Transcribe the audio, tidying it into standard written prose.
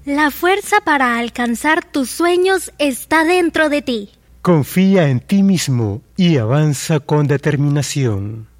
La fuerza para alcanzar tus sueños está dentro de ti. Confía en ti mismo y avanza con determinación.